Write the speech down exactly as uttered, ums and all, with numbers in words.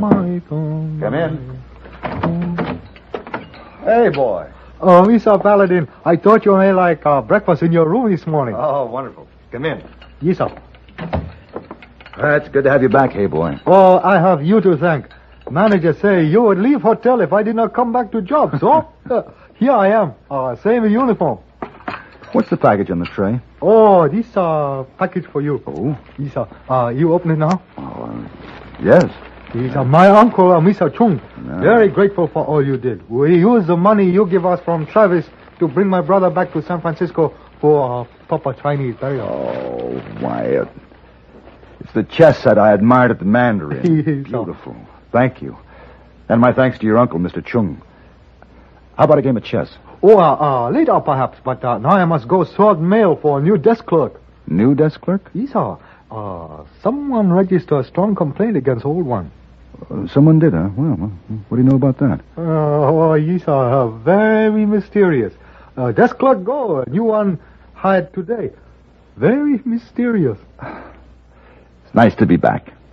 my God. Come in. Hey, boy. Oh, Mister Paladin, I thought you had like uh, breakfast in your room this morning. Oh, wonderful. Come in. Yes, sir. Uh, it's good to have you back, hey, boy. Oh, I have you to thank. Manager say you would leave hotel if I did not come back to job, so uh, here I am. Uh, same uniform. What's the package on the tray? Oh, this uh package for you. Oh? This uh, uh you open it now? Oh, uh, yes. This uh, my uncle, uh, Mister Chung. No. Very grateful for all you did. We use the money you give us from Travis to bring my brother back to San Francisco for uh, proper Chinese burial. Oh, Wyatt. It's the chess set I admired at the Mandarin. Beautiful. Thank you. And my thanks to your uncle, Mister Chung. How about a game of chess? Oh, uh, uh, later perhaps, but uh, now I must go sort mail for a new desk clerk. New desk clerk? Yes, sir. Uh, someone registered a strong complaint against old one. Uh, someone did, huh? Well, well, what do you know about that? Uh, oh, yes, sir. Uh, very mysterious. Uh, desk clerk go. A new one hired today. Very mysterious. It's nice to be back.